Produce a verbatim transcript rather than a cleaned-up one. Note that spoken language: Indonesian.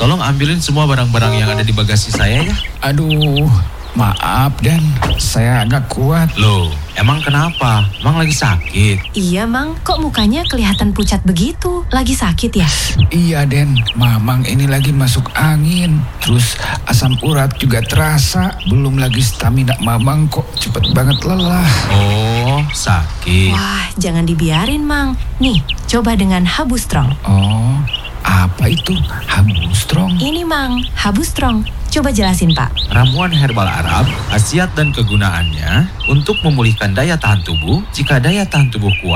tolong ambilin semua barang-barang yang ada di bagasi saya ya. Aduh, maaf Den, saya agak kuat. Loh, emang kenapa? Mang lagi sakit? Iya, Mang. Kok mukanya kelihatan pucat begitu? Lagi sakit ya? Iya Den, Mamang ini lagi masuk angin. Terus asam urat juga terasa. Belum lagi stamina Mamang kok cepet banget lelah. Oh, sakit. Wah, jangan dibiarin, Mang. Nih, coba dengan Habu Strong. Oh, apa itu Habu Strong? Ini, Mang, Habu Strong. Coba jelasin, Pak. Ramuan herbal Arab, khasiat dan kegunaannya untuk memulihkan daya tahan tubuh. Jika daya tahan tubuh kuat,